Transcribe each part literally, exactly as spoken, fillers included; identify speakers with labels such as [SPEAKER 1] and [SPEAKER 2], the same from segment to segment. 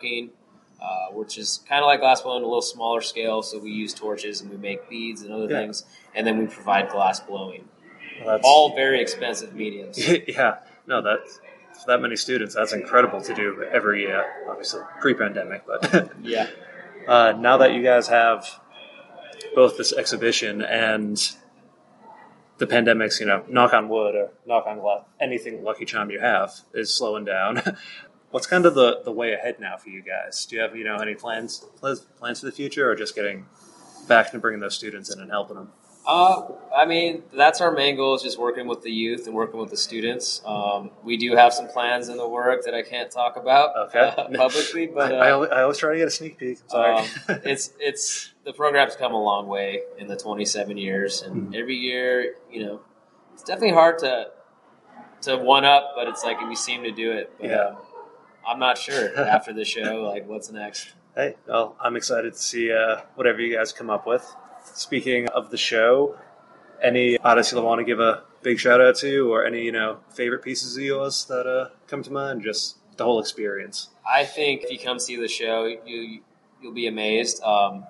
[SPEAKER 1] uh, which is kind of like glass blowing, a little smaller scale. So we use torches and we make beads and other
[SPEAKER 2] yeah.
[SPEAKER 1] things, and then we provide glass blowing.
[SPEAKER 2] Well, that's,
[SPEAKER 1] all very expensive mediums.
[SPEAKER 2] Yeah, no, that's for that many students. That's incredible to do every year. Obviously, pre-pandemic, but
[SPEAKER 1] yeah.
[SPEAKER 2] Uh, now that you guys have both this exhibition and the pandemic's, you know, knock on wood or knock on glass, anything Lucky Charm you have is slowing down. What's kind of the, the way ahead now for you guys? Do you have, you know, any plans plans for the future, or just getting back to bringing those students in and helping them?
[SPEAKER 1] Uh, I mean, that's our main goal, is just working with the youth and working with the students. Um, we do have some plans in the work that I can't talk about
[SPEAKER 2] okay.
[SPEAKER 1] uh, publicly, but uh,
[SPEAKER 2] I, I, always, I always try to get a sneak peek. I'm sorry.
[SPEAKER 1] um, it's it's the program's come a long way in the twenty-seven years, and
[SPEAKER 2] mm-hmm.
[SPEAKER 1] every year, you know, it's definitely hard to to one up, but it's like we seem to do it. But,
[SPEAKER 2] yeah.
[SPEAKER 1] um, I'm not sure after the show, like what's next.
[SPEAKER 2] Hey, well, I'm excited to see uh, whatever you guys come up with. Speaking of the show, any artists you want to give a big shout out to, or any, you know, favorite pieces of yours that uh, come to mind? Just the whole experience.
[SPEAKER 1] I think if you come see the show, you you'll be amazed. Um,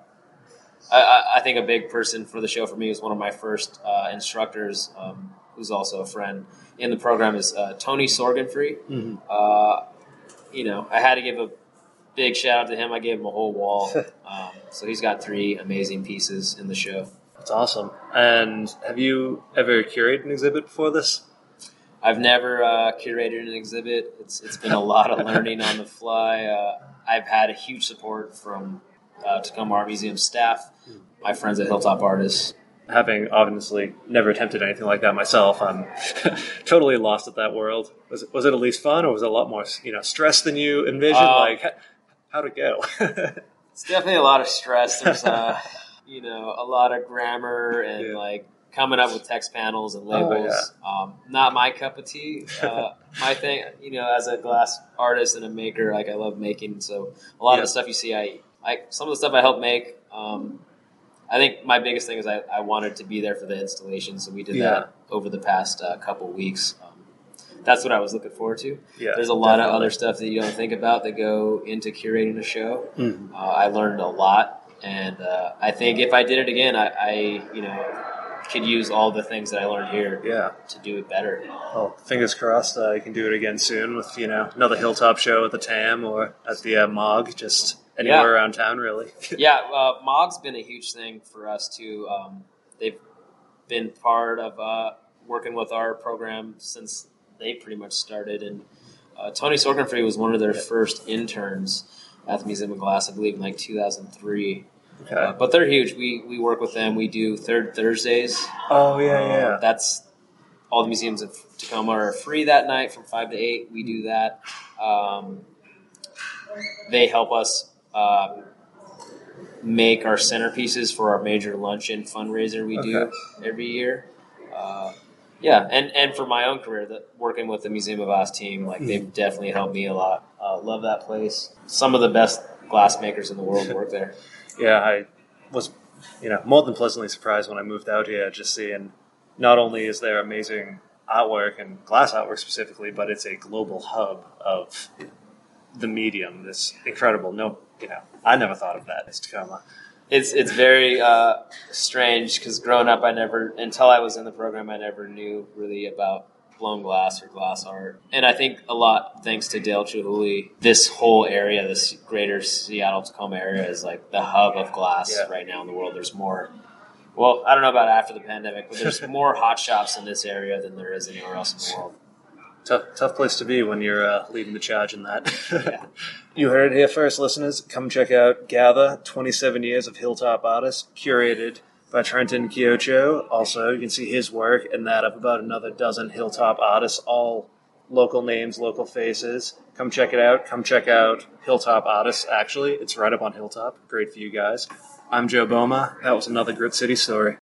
[SPEAKER 1] I, I think a big person for the show for me is one of my first uh, instructors, um, who's also a friend in the program, is uh, Tony Sorgenfree.
[SPEAKER 2] Mm-hmm.
[SPEAKER 1] Uh, you know, I had to give a big shout out to him. I gave him a whole wall. Um, so he's got three amazing pieces in the show.
[SPEAKER 2] That's awesome. And have you ever curated an exhibit before this?
[SPEAKER 1] I've never uh, curated an exhibit. It's It's been a lot of learning on the fly. Uh, I've had a huge support from uh, Tacoma Art Museum staff, my friends at Hilltop Artists.
[SPEAKER 2] Having obviously never attempted anything like that myself, I'm totally lost at that world. Was it, was it at least fun, or was it a lot more, you know, stress than you envisioned?
[SPEAKER 1] Uh,
[SPEAKER 2] like, how'd it go?
[SPEAKER 1] It's definitely a lot of stress. There's, uh, you know, a lot of grammar and
[SPEAKER 2] yeah.
[SPEAKER 1] like coming up with text panels and labels.
[SPEAKER 2] Oh, yeah.
[SPEAKER 1] Um, not my cup of tea. Uh, my thing, you know, as a glass artist and a maker, like I love making. So a lot
[SPEAKER 2] yeah.
[SPEAKER 1] of the stuff you see, I, I some of the stuff I help make. Um, I think my biggest thing is I, I wanted to be there for the installation, so we did
[SPEAKER 2] yeah.
[SPEAKER 1] that over the past uh, couple weeks. Um, that's what I was looking forward to.
[SPEAKER 2] Yeah,
[SPEAKER 1] There's a lot
[SPEAKER 2] definitely.
[SPEAKER 1] of other stuff that you don't think about that go into curating a show.
[SPEAKER 2] Mm-hmm.
[SPEAKER 1] Uh, I learned a lot, and uh, I think if I did it again, I, I you know could use all the things that I learned here
[SPEAKER 2] yeah.
[SPEAKER 1] to do it better.
[SPEAKER 2] Well, fingers crossed uh, you can do it again soon with, you know, another Hilltop show at the T A M or at the uh, M O G, just anywhere
[SPEAKER 1] Yeah.
[SPEAKER 2] around town, really.
[SPEAKER 1] yeah, uh, M O G's been a huge thing for us, too. Um, they've been part of uh, working with our program since they pretty much started. And uh, Tony Sorgenfree was one of their first interns at the Museum of Glass, I believe, in like two thousand three.
[SPEAKER 2] Okay.
[SPEAKER 1] Uh, but they're huge. We we work with them. We do Third Thursdays.
[SPEAKER 2] Oh, yeah,
[SPEAKER 1] Uh,
[SPEAKER 2] yeah.
[SPEAKER 1] That's all the museums of Tacoma are free that night from five to eight. We do that. Um, they help us uh, make our centerpieces for our major luncheon fundraiser we do
[SPEAKER 2] Okay.
[SPEAKER 1] every year. Uh, yeah, and, and for my own career, the, working with the Museum of Glass team, like they've definitely helped me a lot. Uh, love that place. Some of the best glass makers in the world work there.
[SPEAKER 2] Yeah, I was, you know, more than pleasantly surprised when I moved out here, just seeing not only is there amazing artwork and glass artwork specifically, but it's a global hub of the medium. This incredible. No, you know, I never thought of that as Tacoma.
[SPEAKER 1] It's it's very uh, strange because growing up, I never, until I was in the program, I never knew really about blown glass or glass art. And I think a lot thanks to Dale Chihuly, this whole area, this greater Seattle Tacoma area is like the hub of glass
[SPEAKER 2] Yeah.
[SPEAKER 1] right now in the world. There's more, well, I don't know about after the pandemic, but there's more hot shops in this area than there is anywhere else in the world.
[SPEAKER 2] Tough, tough place to be when you're uh, leading the charge in that.
[SPEAKER 1] Yeah.
[SPEAKER 2] You heard it here first, listeners. Come check out Gather, twenty-seven years of Hilltop artists, curated by Trenton Kyocho. Also, you can see his work and that of about another dozen Hilltop artists, all local names, local faces. Come check it out. Come check out Hilltop Artists, actually. It's right up on Hilltop. Great for you guys. I'm Joe Boma. That was another Grit City story.